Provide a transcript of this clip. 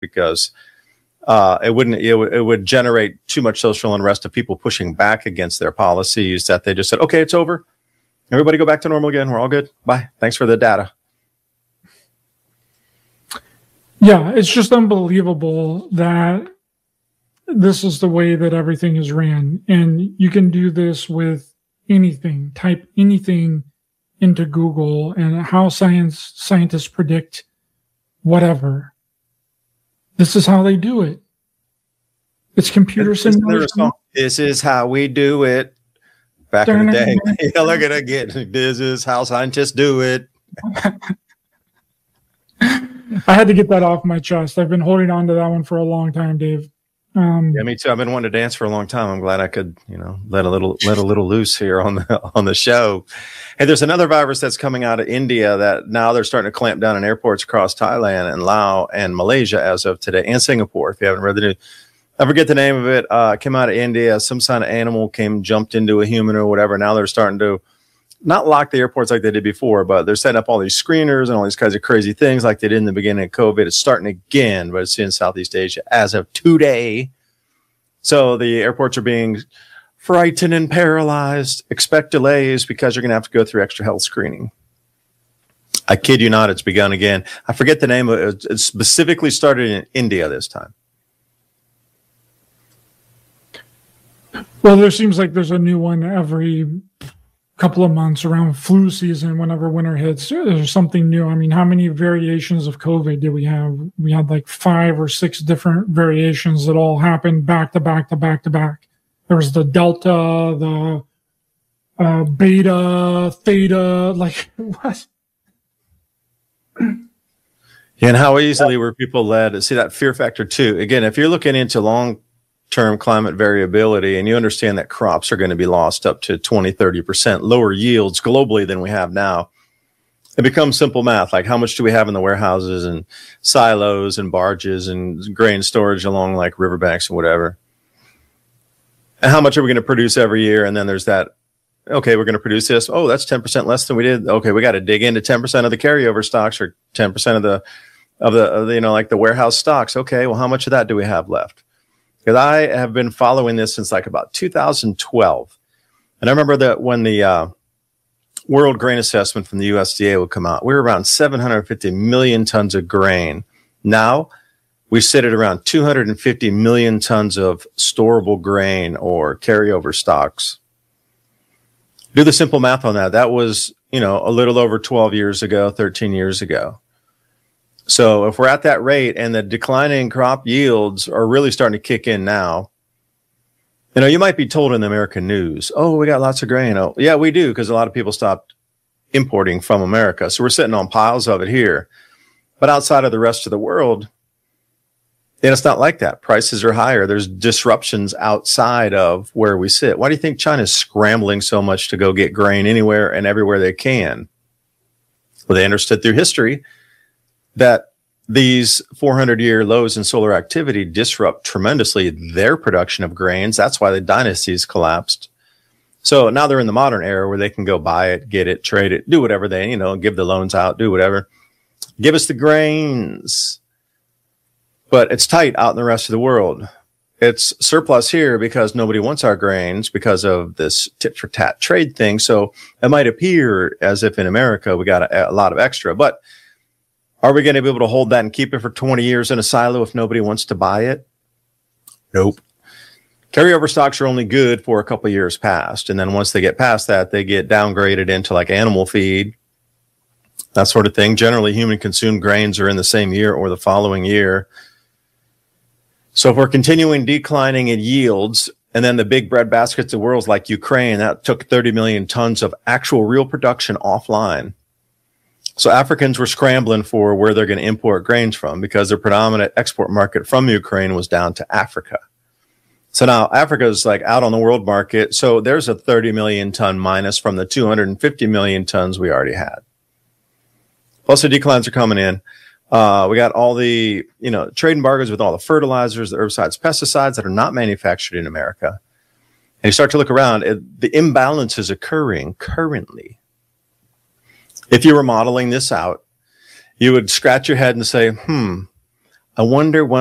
because it would generate too much social unrest of people pushing back against their policies that they just said, okay, it's over. Everybody go back to normal again. We're all good. Bye. Thanks for the data. Yeah, it's just unbelievable that this is the way that everything is ran. And you can do this with anything. Type anything into Google and how scientists predict whatever. This is how they do it. It's computer simulation. This is how we do it. Back in the day. Yeah, look at it again. This is how scientists do it. I had to get that off my chest. I've been holding on to that one for a long time, Dave. Yeah, me too. I've been wanting to dance for a long time. I'm glad I could, let a little loose here on the show. Hey, there's another virus that's coming out of India that now they're starting to clamp down in airports across Thailand and Laos and Malaysia as of today, and Singapore. If you haven't read the news, I forget the name of it. Came out of India. Some kind of animal jumped into a human or whatever. Now they're starting to not lock the airports like they did before, but they're setting up all these screeners and all these kinds of crazy things like they did in the beginning of COVID. It's starting again, but it's in Southeast Asia as of today. So the airports are being frightened and paralyzed. Expect delays because you're going to have to go through extra health screening. I kid you not, it's begun again. I forget the name of it. It specifically started in India this time. Well, there seems like there's a new one every couple of months around flu season. Whenever winter hits, there's something new. I mean, how many variations of COVID did we have? We had like 5 or 6 different variations that all happened back to back to back to back. There was the Delta, the Beta, Theta, like what? Yeah, and how easily were people led to see that fear factor too? Again, if you're looking into long-term climate variability and you understand that crops are going to be lost up to 20-30% lower yields globally than we have now, it becomes simple math. Like, how much do we have in the warehouses and silos and barges and grain storage along like riverbanks and whatever? And how much are we going to produce every year? And then there's that, okay, we're going to produce this. Oh, that's 10% less than we did. Okay, we got to dig into 10% of the carryover stocks or 10% of the like the warehouse stocks. Okay, well, how much of that do we have left? Because I have been following this since like about 2012. And I remember that when the World Grain Assessment from the USDA would come out, we were around 750 million tons of grain. Now we sit at around 250 million tons of storable grain or carryover stocks. Do the simple math on that. That was, a little over 12 years ago, 13 years ago. So if we're at that rate and the declining crop yields are really starting to kick in now, you might be told in the American news, oh, we got lots of grain. Oh, yeah, we do, because a lot of people stopped importing from America. So we're sitting on piles of it here. But outside of the rest of the world, it's not like that. Prices are higher. There's disruptions outside of where we sit. Why do you think China's scrambling so much to go get grain anywhere and everywhere they can? Well, they understood through history that these 400-year lows in solar activity disrupt tremendously their production of grains. That's why the dynasties collapsed. So now they're in the modern era where they can go buy it, get it, trade it, do whatever they, give the loans out, do whatever. Give us the grains. But it's tight out in the rest of the world. It's surplus here because nobody wants our grains because of this tit-for-tat trade thing. So it might appear as if in America we got a lot of extra, but are we going to be able to hold that and keep it for 20 years in a silo if nobody wants to buy it? Nope. Carryover stocks are only good for a couple of years past. And then once they get past that, they get downgraded into like animal feed, that sort of thing. Generally, human consumed grains are in the same year or the following year. So if we're continuing declining in yields, and then the big bread baskets of the world like Ukraine, that took 30 million tons of actual real production offline. So Africans were scrambling for where they're going to import grains from because their predominant export market from Ukraine was down to Africa. So now Africa is like out on the world market. So there's a 30 million ton minus from the 250 million tons we already had. Plus the declines are coming in. We got all the, trade embargoes with all the fertilizers, the herbicides, pesticides that are not manufactured in America. And you start to look around, the imbalance is occurring currently. If you were modeling this out, you would scratch your head and say, I wonder when